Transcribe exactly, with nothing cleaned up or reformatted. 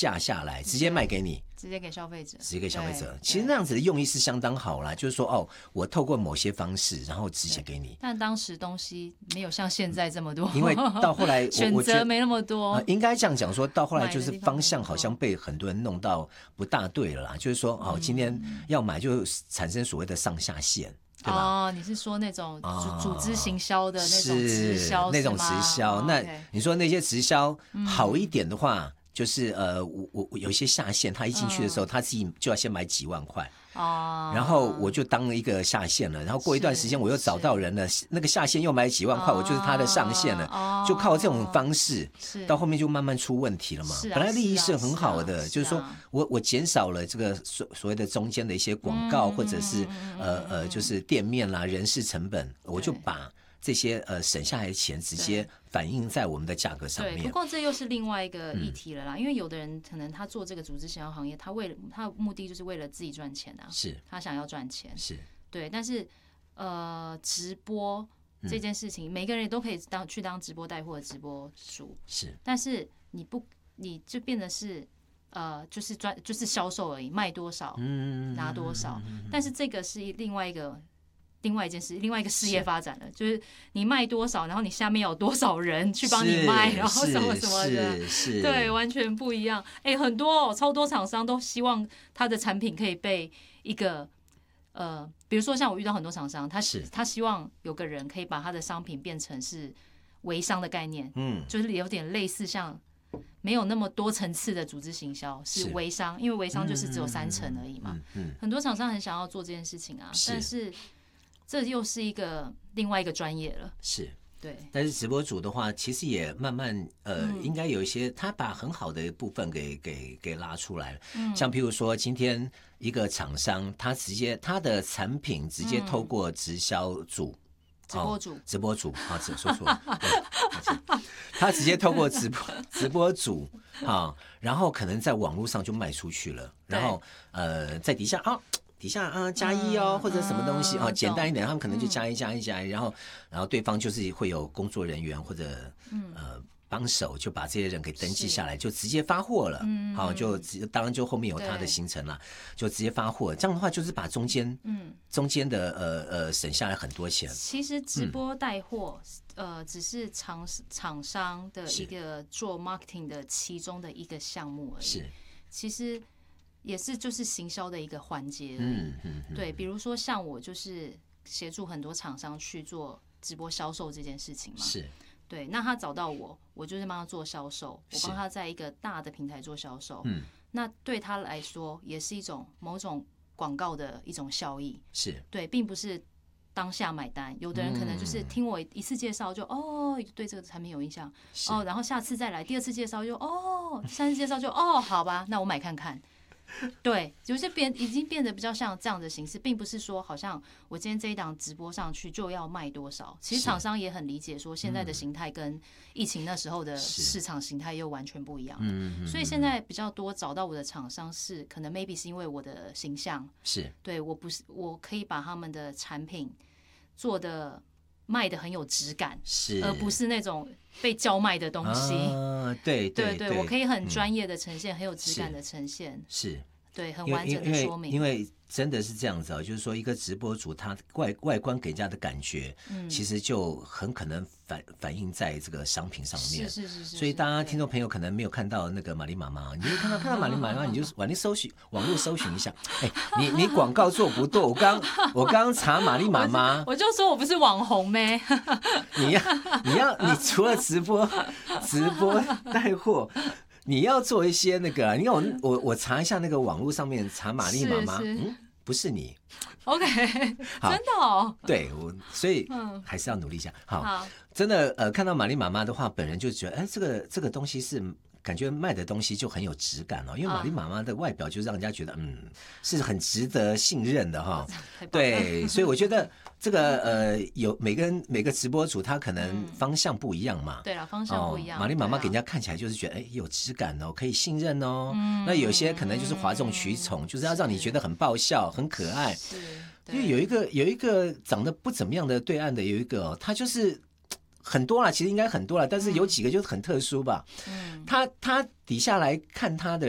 价下来，直接卖给你， 直接给消费者， 直接给消费者。其实那样子的用意是相当好啦，就是说哦，我透过某些方式，然后直接给你。 但当时东西没有像现在这么多， 因为到后来选择没那么多、 呃。应该这样讲说，到后来就是方向好像被很多人弄到不大对了啦。就是说哦，今天要买就产生所谓的上下线。对吧？ 哦，你是说那种组织行销的那种直销， 那种直销？ 哦、 那 okay 你说那些直销好一点的话，嗯、就是呃，我我有一些下线，他一进去的时候，嗯、他自己就要先买几万块。哦，然后我就当了一个下线了，然后过一段时间我又找到人了，那个下线又买几万块，我就是他的上线了，哦、就靠这种方式，到后面就慢慢出问题了嘛。 啊、 本来利益是很好的， 是啊是啊、 就是说我我减少了这个所所谓的中间的一些广告，嗯、或者是呃呃就是店面啦、人事成本，我就把这些呃省下来的钱直接反映在我们的价格上面。 对，不过这又是另外一个议题了啦，嗯、因为有的人可能他做这个组织行销行业，他为了他的目的就是为了自己赚钱啊， 是他想要赚钱， 是对。但是呃，直播这件事情，嗯、每个人也都可以当去当直播带货的直播主， 是。 但是你不，你就变得是呃，就是专就是销售而已，卖多少，嗯、拿多少。嗯、但是这个是另外一个。另外一件事，另外一个事业发展了，是就是你卖多少，然后你下面有多少人去帮你卖，然后什么什么的，对，完全不一样。哎、欸，很多、哦、超多厂商都希望他的产品可以被一个呃，比如说像我遇到很多厂商，他他希望有个人可以把他的商品变成是微商的概念，嗯，就是有点类似像没有那么多层次的组织行销，是微商，因为微商就是只有三层而已嘛。嗯嗯嗯、很多厂商很想要做这件事情啊，是但是。这又是一个另外一个专业了， 是， 对。 但是直播主的话，其实也慢慢呃，嗯、应该有一些他把很好的部分给给给拉出来了。嗯、像譬如说，今天一个厂商，他直接他的产品直接透过直销主、嗯、 直播主、 哦、直播主啊，说错了，他直接透过直播直播主啊，然后可能在网络上就卖出去了，然后呃，在底下啊。底下啊加一哦，或者什么东西哦，简单一点，他们可能就加一加一加一，然后然后对方就是会有工作人员或者呃帮手，就把这些人给登记下来，就直接发货了。好，就当然就后面有他的行程了，就直接发货。这样的话就是把中间嗯中间的呃呃省下来很多钱。 其实直播带货呃只是厂厂商的一个做 marketing 的其中的一个项目而已。是，其实。也是就是行销的一个环节而已，嗯嗯嗯、对，比如说像我就是协助很多厂商去做直播销售这件事情嘛，是，对，那他找到我，我就是帮他做销售，我帮他在一个大的平台做销售，嗯，那对他来说也是一种某种广告的一种效益，是对，并不是当下买单，有的人可能就是听我一次介绍就、嗯、哦对这个产品有印象，哦，然后下次再来第二次介绍就哦，第三次介绍就哦好吧，那我买看看。对，有些变已经变得比较像这样的形式，并不是说好像我今天这一档直播上去就要卖多少。其实厂商也很理解，说现在的形态跟疫情那时候的市场形态又完全不一样了。所以现在比较多找到我的厂商是，可能 maybe 是因为我的形象，是对我不是我可以把他们的产品做的卖的很有质感，是而不是那种被叫卖的东西。啊、对对 对, 对，我可以很专业的呈现，嗯、很有质感的呈现，是对很完整的说明。 因为, 因为真的是这样子啊，就是说一个直播主他外外观给人家的感觉，嗯、其实就很可能反反映在这个商品上面。是是是是。所以大家听众朋友可能没有看到那个玛丽妈妈，你就看到看到玛丽妈妈，你就网络搜寻网络搜寻一下。哎，你你广告做不对，我刚我刚查玛丽妈妈， 我就说我不是网红咩？ 你要你要你除了直播直播带货。你要做一些那个，你看我我我查一下那个网络上面查玛丽妈妈，嗯，不是你 ，OK， 真的哦， 对，我所以还是要努力一下。好，好真的呃，看到玛丽妈妈的话，本人就觉得，哎，这个这个东西是感觉卖的东西就很有质感哦，因为玛丽妈妈的外表就让人家觉得，嗯，是很值得信任的哈、哦。对，所以我觉得。这个呃，有每个人每个直播主他可能方向不一样嘛， 嗯、对了，方向不一样。 玛丽妈妈给人家看起来就是觉得，哎，有质感哦，可以信任哦。嗯、那有些可能就是哗众取宠，就是要让你觉得很爆笑、很可爱。是，因为有一个有一个长得不怎么样的对岸的有一个、哦，他就是很多啦，其实应该很多啦，但是有几个就是很特殊吧。嗯，他他底下来看他的。